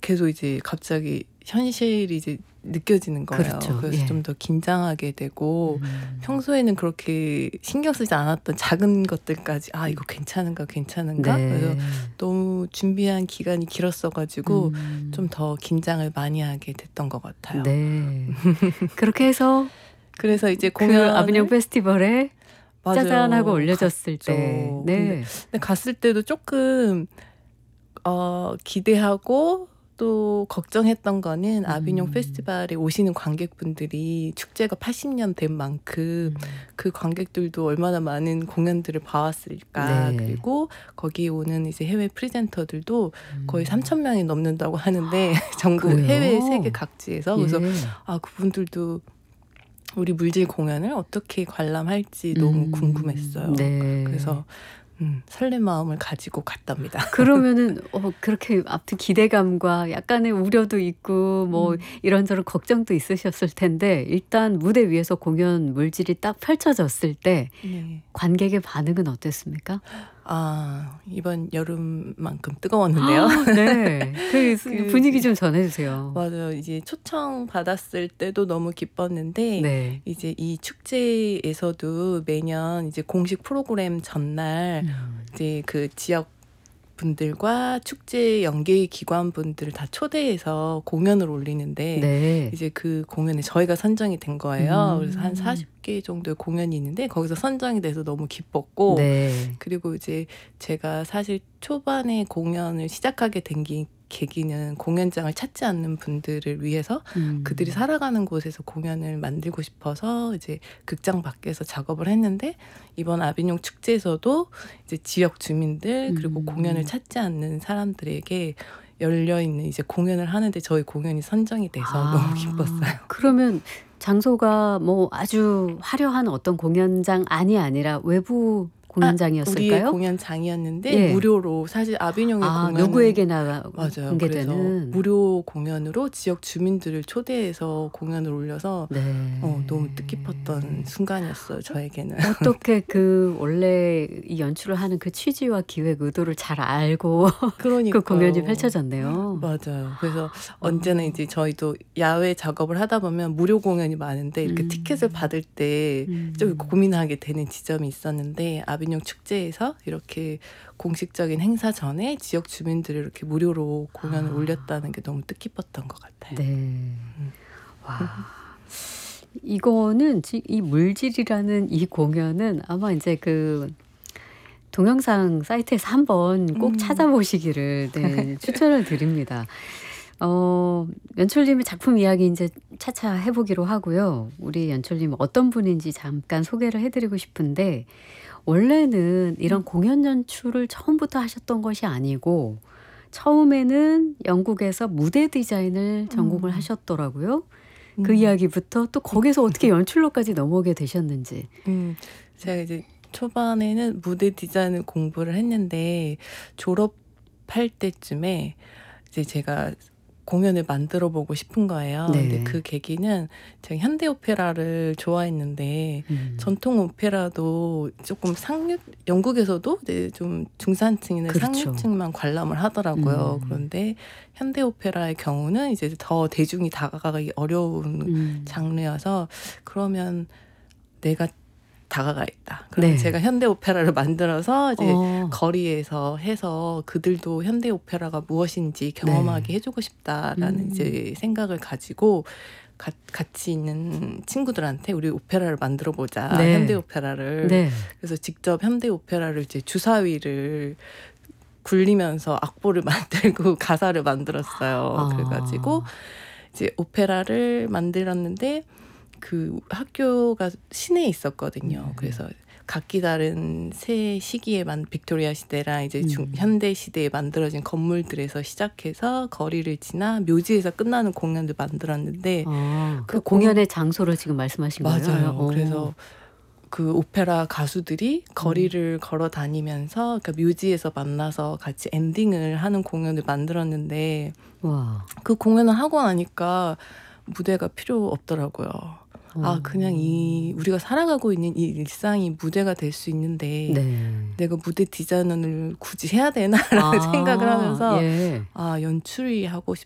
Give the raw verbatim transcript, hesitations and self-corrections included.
계속 이제 갑자기 현실이 이제 느껴지는 거예요. 그렇죠. 그래서 예. 좀 더 긴장하게 되고 음. 평소에는 그렇게 신경 쓰지 않았던 작은 것들까지 아 이거 괜찮은가 괜찮은가 네. 그래서 너무 준비한 기간이 길었어가지고 음. 좀 더 긴장을 많이 하게 됐던 것 같아요. 네. 그렇게 해서 그래서 이제 그 공연을 아비뇽 페스티벌에 맞아요. 짜잔하고 올려졌을 때. 갔죠. 네. 근데, 근데 갔을 때도 조금 어, 기대하고 또 걱정했던 거는 아비뇽 음. 페스티벌에 오시는 관객분들이 축제가 팔십 년 된 만큼 음. 그 관객들도 얼마나 많은 공연들을 봐왔을까. 네. 그리고 거기 오는 이제 해외 프리젠터들도 거의 음. 삼천 명이 넘는다고 하는데 전국 그래요? 해외 세계 각지에서 그래서 예. 아 그분들도 우리 물질 공연을 어떻게 관람할지 너무 음. 궁금했어요. 네. 그래서 음, 설렘 마음을 가지고 갔답니다. 그러면은 어, 그렇게 아무튼 기대감과 약간의 우려도 있고 뭐 음. 이런저런 걱정도 있으셨을 텐데 일단 무대 위에서 공연 물질이 딱 펼쳐졌을 때 네. 관객의 반응은 어땠습니까? 아 이번 여름만큼 뜨거웠는데요. 아, 네. 그 그 분위기 좀 전해주세요. 맞아요. 이제 초청 받았을 때도 너무 기뻤는데 네. 이제 이 축제에서도 매년 이제 공식 프로그램 전날 음. 이제 그 지역 분들과 축제 연계 기관 분들을 다 초대해서 공연을 올리는데 네. 이제 그 공연에 저희가 선정이 된 거예요. 음. 그래서 한 사십 개 정도의 공연이 있는데 거기서 선정이 돼서 너무 기뻤고 네. 그리고 이제 제가 사실 초반에 공연을 시작하게 된 게 계기는 공연장을 찾지 않는 분들을 위해서 음. 그들이 살아가는 곳에서 공연을 만들고 싶어서 이제 극장 밖에서 작업을 했는데 이번 아비뇽 축제에서도 이제 지역 주민들 그리고 음. 공연을 찾지 않는 사람들에게 열려 있는 이제 공연을 하는데 저희 공연이 선정이 돼서 아, 너무 기뻤어요. 그러면 장소가 뭐 아주 화려한 어떤 공연장 안이 아니라 외부 공연장이었을까요? 우리의 공연장이었는데 예. 무료로 사실 아비뇽의 아, 공연은 누구에게나 맞아요. 공개되는. 그래서 무료 공연으로 지역 주민들을 초대해서 공연을 올려서 네. 어, 너무 뜻깊었던 순간이었어요. 저에게는. 어떻게 그 원래 이 연출을 하는 그 취지와 기획 의도를 잘 알고 그러니까 그 공연이 펼쳐졌네요. 맞아요. 그래서 언제나 이제 저희도 야외 작업을 하다 보면 무료 공연이 많은데 이렇게 음. 티켓을 받을 때 좀 음. 고민하게 되는 지점이 있었는데 아비뇽 축제에서 이렇게 공식적인 행사 전에 지역 주민들이 이렇게 무료로 공연을 아. 올렸다는 게 너무 뜻깊었던 것 같아요. 네. 와. 이거는 지- 이 물질이라는 이 공연은 아마 이제 그 동영상 사이트에서 한번 꼭 음. 찾아보시기를 네, 추천을 드립니다. 어, 연출님의 작품 이야기 이제 차차 해보기로 하고요. 우리 연출님 어떤 분인지 잠깐 소개를 해드리고 싶은데 원래는 이런 공연 연출을 처음부터 하셨던 것이 아니고 처음에는 영국에서 무대 디자인을 전공을 음. 하셨더라고요. 그 음. 이야기부터 또 거기서 어떻게 연출로까지 넘어오게 되셨는지. 음, 제가 이제 초반에는 무대 디자인을 공부를 했는데 졸업할 때쯤에 이제 제가 공연을 만들어 보고 싶은 거예요. 네. 근데 그 계기는 제가 현대 오페라를 좋아했는데 음. 전통 오페라도 조금 상류 영국에서도 이제 좀 중산층이나 그렇죠. 상류층만 관람을 하더라고요. 음. 그런데 현대 오페라의 경우는 이제 더 대중이 다가가기 어려운 음. 장르여서 그러면 내가 다가가겠다. 그럼 네. 제가 현대 오페라를 만들어서 이제 어. 거리에서 해서 그들도 현대 오페라가 무엇인지 경험하게 네. 해주고 싶다라는 음. 이제 생각을 가지고 가, 같이 있는 친구들한테 우리 오페라를 만들어 보자. 네. 현대 오페라를. 네. 그래서 직접 현대 오페라를 이제 주사위를 굴리면서 악보를 만들고 가사를 만들었어요. 아. 그래가지고 이제 오페라를 만들었는데 그 학교가 시내에 있었거든요. 음. 그래서 각기 다른 세 시기에만 빅토리아 시대랑 이제 중, 음. 현대 시대에 만들어진 건물들에서 시작해서 거리를 지나 묘지에서 끝나는 공연을 만들었는데 아, 그 그 공연의 장소를 지금 말씀하신 거예요? 맞아요. 어. 그래서 그 오페라 가수들이 거리를 음. 걸어 다니면서 그러니까 묘지에서 만나서 같이 엔딩을 하는 공연을 만들었는데 와. 그 공연을 하고 나니까 무대가 필요 없더라고요. 어. 아 그냥 이 우리가 살아가고 있는 이 일상이 무대가 될 수 있는데 네. 내가 무대 디자인을 굳이 해야 되나라는 아, 생각을 하면서 예. 아 연출이 하고 싶